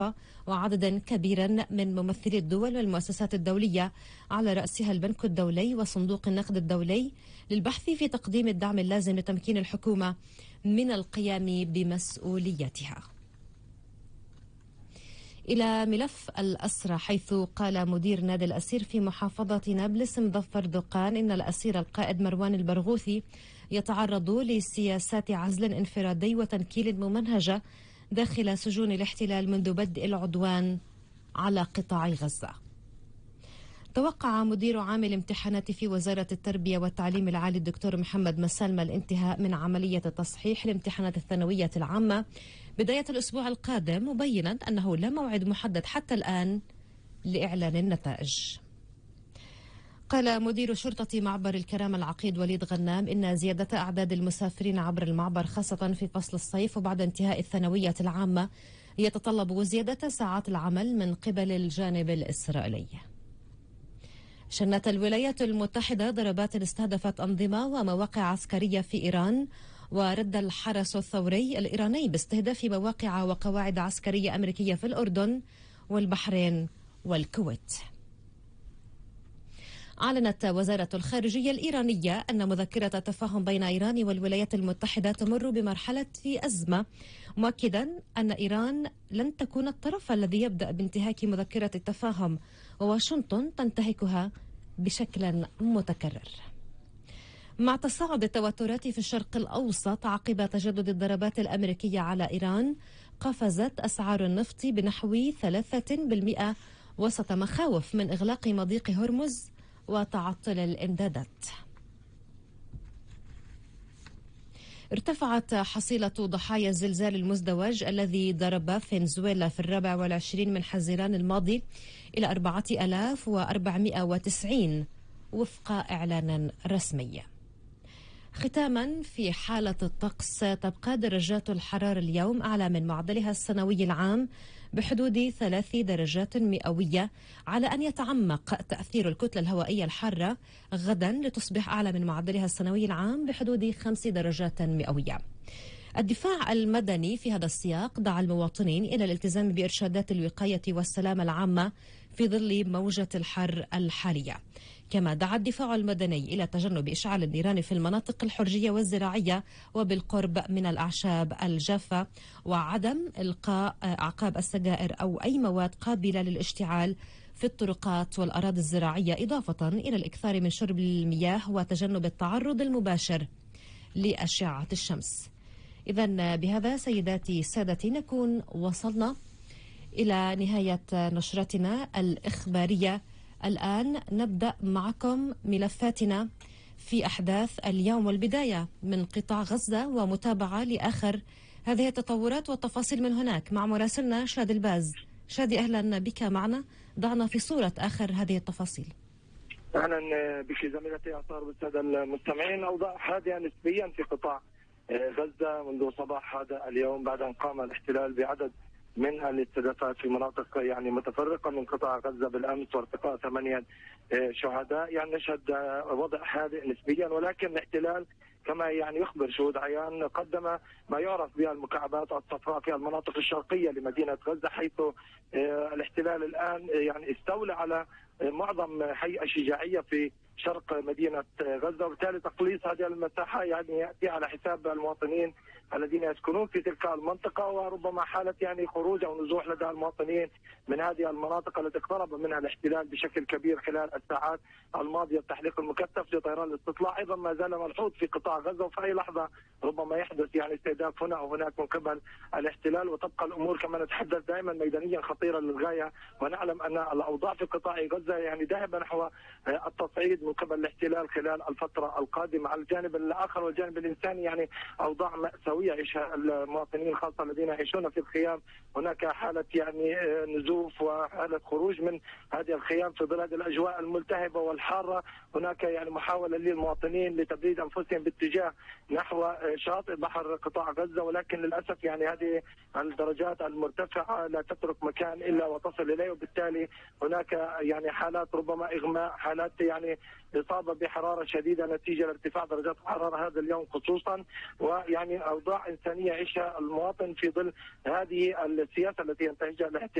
وعدد كبير من ممثلي الدول والمؤسسات الدولية على رأسها البنك الدولي وصندوق النقد الدولي للبحث في تقديم الدعم اللازم لتمكين الحكومة من القيام بمسؤوليتها. إلى ملف الأسرى، حيث قال مدير نادي الأسير في محافظة نابلس مظفر دقان إن الأسير القائد مروان البرغوثي يتعرض لسياسات عزل انفرادي وتنكيل ممنهجة داخل سجون الاحتلال منذ بدء العدوان على قطاع غزة. توقع مدير عام الامتحانات في وزارة التربية والتعليم العالي الدكتور محمد مسالمة الانتهاء من عملية تصحيح الامتحانات الثانوية العامة بداية الأسبوع القادم، مبينا أنه لا موعد محدد حتى الآن لإعلان النتائج. قال مدير شرطة معبر الكرامة العقيد وليد غنام إن زيادة أعداد المسافرين عبر المعبر خاصة في فصل الصيف وبعد انتهاء الثانوية العامة يتطلب زيادة ساعات العمل من قبل الجانب الإسرائيلي. شنت الولايات المتحدة ضربات استهدفت أنظمة ومواقع عسكرية في إيران، ورد الحرس الثوري الإيراني باستهداف مواقع وقواعد عسكرية أمريكية في الأردن والبحرين والكويت. أعلنت وزارة الخارجية الإيرانية أن مذكرة تفاهم بين إيران والولايات المتحدة تمر بمرحلة أزمة، مؤكدا أن إيران لن تكون الطرف الذي يبدأ بانتهاك مذكرة التفاهم، وواشنطن تنتهكها بشكل متكرر. مع تصاعد التوترات في الشرق الأوسط عقب تجدد الضربات الأمريكية على إيران، قفزت أسعار النفط بنحو 3% وسط مخاوف من إغلاق مضيق هرمز وتعطل الإمدادات. ارتفعت حصيلة ضحايا الزلزال المزدوج الذي ضرب فنزويلا في 24 من حزيران الماضي إلى 4490 وفق إعلان رسمي. ختاما، في حالة الطقس تبقى درجات الحرارة اليوم أعلى من معدلها السنوي العام بحدود 3 درجات مئوية، على أن يتعمق تأثير الكتلة الهوائية الحارة غدا لتصبح أعلى من معدلها السنوي العام بحدود 5 درجات مئوية. الدفاع المدني في هذا السياق دعا المواطنين إلى الالتزام بإرشادات الوقاية والسلامة العامة في ظل موجة الحر الحالية. كما دعا الدفاع المدني إلى تجنب إشعال النيران في المناطق الحرجية والزراعية وبالقرب من الأعشاب الجافة، وعدم إلقاء أعقاب السجائر أو أي مواد قابلة للاشتعال في الطرقات والأراضي الزراعية، إضافة إلى الإكثار من شرب المياه وتجنب التعرض المباشر لأشعة الشمس. إذن بهذا سيداتي سادتي نكون وصلنا إلى نهاية نشرتنا الإخبارية. الآن نبدأ معكم ملفاتنا في أحداث اليوم والبداية من قطاع غزة ومتابعة لآخر هذه التطورات والتفاصيل من هناك مع مراسلنا شادي الباز. شادي، أهلا بك معنا، ضعنا في صورة آخر هذه التفاصيل. أهلا بك زميلتي أنصار بالسادة المستمعين. أوضاع هادئة نسبيا في قطاع غزة منذ صباح هذا اليوم بعد أن قام الاحتلال بعدد من الاستهدافات في مناطق متفرقة من قطاع غزة بالأمس وارتقاء 8 شهداء. نشهد وضع هادئ نسبيا، ولكن الاحتلال كما يخبر شهود عيان قدم ما يعرف بها المكعبات الصفراء في المناطق الشرقية لمدينة غزة، حيث الاحتلال الآن استولى على معظم حي الشجاعية في شرق مدينة غزة، وبالتالي تقليص هذه المساحة يأتي على حساب المواطنين الذين يسكنون في تلك المنطقة، وربما حالة خروج أو نزوح لدى المواطنين من هذه المناطق التي اقترب منها الاحتلال بشكل كبير خلال الساعات الماضية. التحليق المكثف لطيران الاستطلاع أيضا ما زال ملحوظ في قطاع غزة، وفي أي لحظة ربما يحدث استهداف هنا أو هناك من قبل الاحتلال، وتبقى الأمور كما نتحدث دائما ميدانيا خطيرة للغاية. ونعلم أن الأوضاع في قطاع غزة ذاهبة نحو التصعيد من قبل الاحتلال خلال الفترة القادمة. على الجانب الآخر والجانب الإنساني أوضاع مأساوية يعيشها المواطنين خاصة الذين يعيشون في الخيام. هناك حالة نزوف وحالة خروج من هذه الخيام في ظل هذه الأجواء الملتهبة والحارة. هناك محاولة للمواطنين لتبريد أنفسهم باتجاه نحو شاطئ بحر قطاع غزة، ولكن للأسف هذه الدرجات المرتفعة لا تترك مكان المكان الا وتصل اليه، وبالتالي هناك يعني حالات ربما اغماء، حالات يعني اصابه بحراره شديده نتيجه لارتفاع درجات الحراره هذا اليوم خصوصا، ويعني اوضاع انسانيه يعيشها المواطن في ظل هذه السياسه التي ينتهجها الاحتلال